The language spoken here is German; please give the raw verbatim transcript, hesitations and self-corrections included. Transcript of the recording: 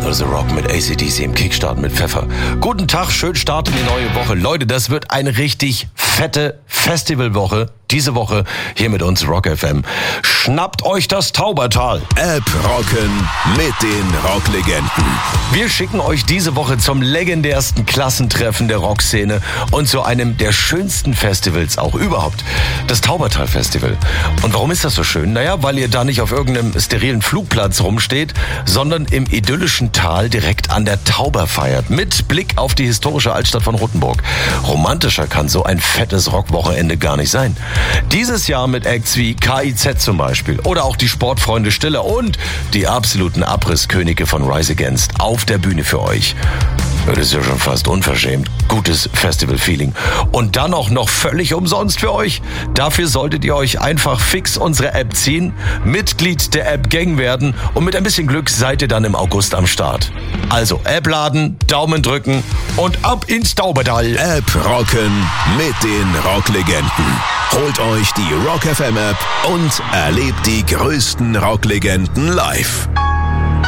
Revival the Rock mit A C D C im Kickstart mit Pfeffer. Guten Tag, schön Start in die neue Woche. Leute, das wird eine richtig fette Festivalwoche. Diese Woche hier mit uns Rock F M. Schnappt euch das Taubertal. App rocken mit den Rocklegenden. Wir schicken euch diese Woche zum legendärsten Klassentreffen der Rockszene und zu einem der schönsten Festivals auch überhaupt. Das Taubertal Festival. Und warum ist das so schön? Naja, weil ihr da nicht auf irgendeinem sterilen Flugplatz rumsteht, sondern im idyllischen Tal direkt an der Tauber feiert. Mit Blick auf die historische Altstadt von Rothenburg. Romantischer kann so ein fettes Rockwochenende gar nicht sein. Dieses Jahr mit Acts wie K I Z zum Beispiel oder auch die Sportfreunde Stille und die absoluten Abrisskönige von Rise Against auf der Bühne für euch. Das ist ja schon fast unverschämt. Gutes Festival-Feeling. Und dann auch noch völlig umsonst für euch. Dafür solltet ihr euch einfach fix unsere App ziehen, Mitglied der App-Gang werden und mit ein bisschen Glück seid ihr dann im August am Start. Also App laden, Daumen drücken und ab ins Taubertal. App rocken mit den Rocklegenden. Holt euch die Rock F M App und erlebt die größten Rocklegenden live.